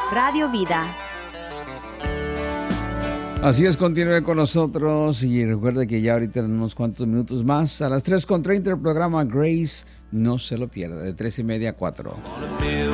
Radio Vida. Así es, continúe con nosotros y recuerde que ya ahorita en unos cuantos minutos más, a las 3:30 el programa Grace, no se lo pierda, de 3:30 a 4.